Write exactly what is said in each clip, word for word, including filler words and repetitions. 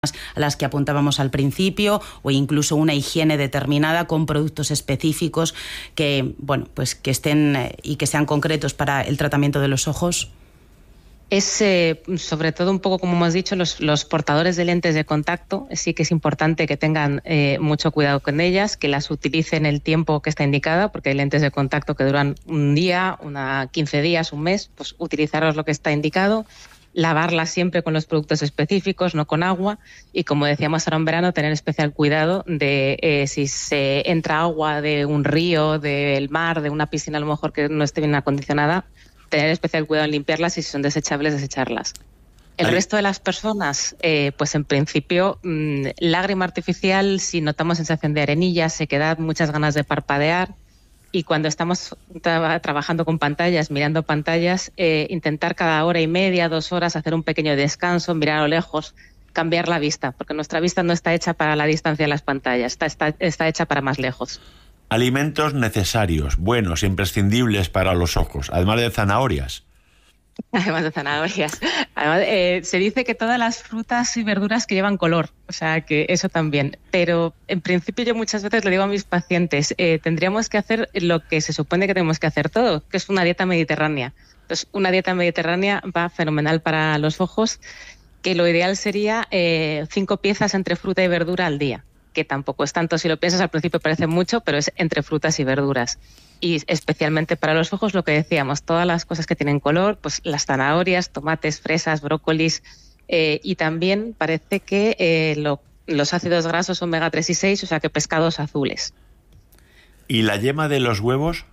a las que apuntábamos al principio, o incluso una higiene determinada con productos específicos que, bueno, pues que estén eh, y que sean concretos para el tratamiento de los ojos? Es eh, sobre todo un poco, como hemos dicho, los, los portadores de lentes de contacto. Sí que es importante que tengan eh, mucho cuidado con ellas, que las utilicen el tiempo que está indicado, porque hay lentes de contacto que duran un día, una quince días, un mes, pues utilizarlos lo que está indicado. Lavarlas siempre con los productos específicos, no con agua, y como decíamos ahora en verano, tener especial cuidado de eh, si se entra agua de un río, del mar, de una piscina a lo mejor que no esté bien acondicionada, tener especial cuidado en limpiarlas, y si son desechables, desecharlas. El Ahí. resto de las personas, eh, pues en principio, mmm, lágrima artificial, si notamos sensación de arenilla, sequedad, muchas ganas de parpadear. Y cuando estamos tra- trabajando con pantallas, mirando pantallas, eh, intentar cada hora y media, dos horas, hacer un pequeño descanso, mirar a lo lejos, cambiar la vista, porque nuestra vista no está hecha para la distancia de las pantallas, está, está, está hecha para más lejos. Alimentos necesarios, buenos, imprescindibles para los ojos, además de zanahorias. Además de zanahorias. Además, eh, se dice que todas las frutas y verduras que llevan color, o sea que eso también. Pero en principio yo muchas veces le digo a mis pacientes, eh, tendríamos que hacer lo que se supone que tenemos que hacer todo, que es una dieta mediterránea. Entonces, una dieta mediterránea va fenomenal para los ojos, que lo ideal sería eh, cinco piezas entre fruta y verdura al día, que tampoco es tanto, si lo piensas al principio parece mucho, pero es entre frutas y verduras. Y especialmente para los ojos, lo que decíamos, todas las cosas que tienen color, pues las zanahorias, tomates, fresas, brócolis, eh, y también parece que eh, lo, los ácidos grasos omega tres y seis, o sea que pescados azules. ¿Y la yema de los huevos?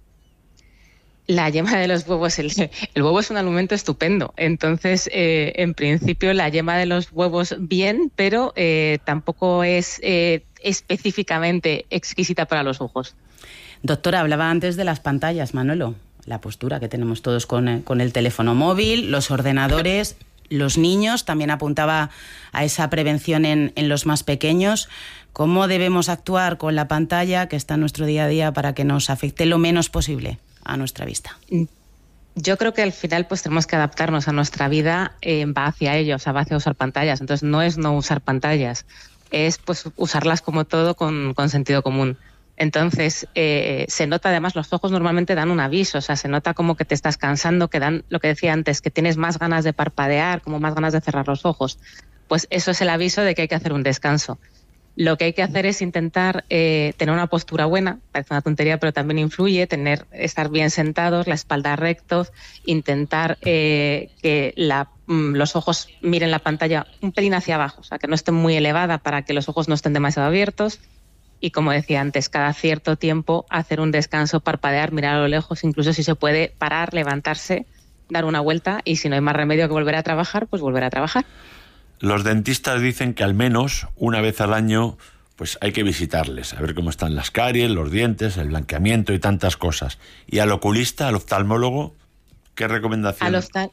La yema de los huevos, el, el huevo es un alimento estupendo, entonces eh, en principio la yema de los huevos bien, pero eh, tampoco es eh, específicamente exquisita para los ojos. Doctora, hablaba antes de las pantallas, Manolo, la postura que tenemos todos con, con el teléfono móvil, los ordenadores, los niños, también apuntaba a esa prevención en, en los más pequeños. ¿Cómo debemos actuar con la pantalla que está en nuestro día a día para que nos afecte lo menos posible a nuestra vista? Yo creo que al final pues tenemos que adaptarnos a nuestra vida, eh, va hacia ello, o sea, va hacia usar pantallas. Entonces no es no usar pantallas, es pues usarlas como todo con, con sentido común. Entonces, eh, se nota además, los ojos normalmente dan un aviso, o sea, se nota como que te estás cansando, que dan, lo que decía antes, que tienes más ganas de parpadear, como más ganas de cerrar los ojos. Pues eso es el aviso de que hay que hacer un descanso. Lo que hay que hacer es intentar eh, tener una postura buena, parece una tontería, pero también influye, tener, estar bien sentados, la espalda rectos, intentar eh, que la, mm, los ojos miren la pantalla un pelín hacia abajo, o sea, que no esté muy elevada para que los ojos no estén demasiado abiertos. Y como decía antes, cada cierto tiempo hacer un descanso, parpadear, mirar a lo lejos, incluso si se puede parar, levantarse, dar una vuelta, y si no hay más remedio que volver a trabajar, pues volver a trabajar. Los dentistas dicen que al menos una vez al año pues hay que visitarles, a ver cómo están las caries, los dientes, el blanqueamiento y tantas cosas. Y al oculista, al oftalmólogo, ¿qué recomendación? Al oftal...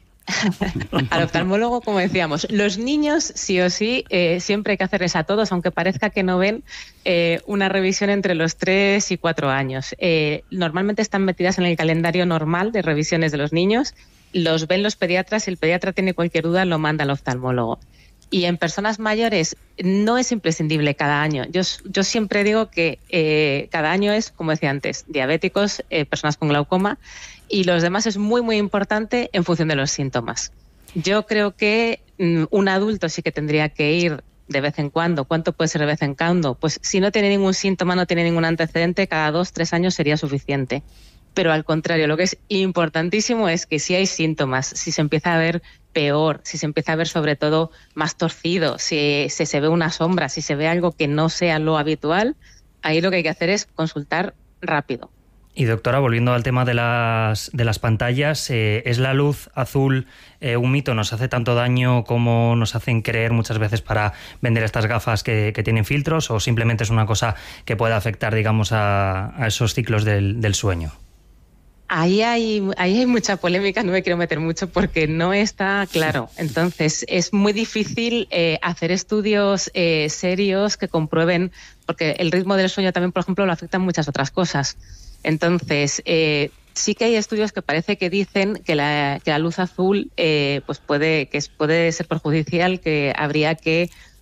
Al oftalmólogo, como decíamos, los niños sí o sí, eh, siempre hay que hacerles a todos, aunque parezca que no ven, eh, una revisión entre los tres y cuatro años. Eh, normalmente están metidas en el calendario normal de revisiones de los niños, los ven los pediatras, si el pediatra tiene cualquier duda lo manda al oftalmólogo. Y en personas mayores no es imprescindible cada año. Yo, yo siempre digo que eh, cada año es, como decía antes, diabéticos, eh, personas con glaucoma, y los demás es muy, muy importante en función de los síntomas. Yo creo que mm, un adulto sí que tendría que ir de vez en cuando. ¿Cuánto puede ser de vez en cuando? Pues si no tiene ningún síntoma, no tiene ningún antecedente, cada dos, tres años sería suficiente. Pero al contrario, lo que es importantísimo es que si hay síntomas, si se empieza a ver peor, si se empieza a ver sobre todo más torcido, si, si se ve una sombra, si se ve algo que no sea lo habitual, ahí lo que hay que hacer es consultar rápido. Y doctora, volviendo al tema de las, de las pantallas, eh, ¿es la luz azul eh, un mito? ¿Nos hace tanto daño como nos hacen creer muchas veces para vender estas gafas que, que tienen filtros, o simplemente es una cosa que puede afectar, digamos, a, a esos ciclos del, del sueño? Ahí hay, ahí hay mucha polémica, no me quiero meter mucho porque no está claro. Entonces, es muy difícil eh, hacer estudios eh, serios que comprueben, porque el ritmo del sueño también, por ejemplo, lo afectan muchas otras cosas. Entonces, eh, sí que hay estudios que parece que dicen que la, que la luz azul eh, pues puede, que es, puede ser perjudicial, que habría que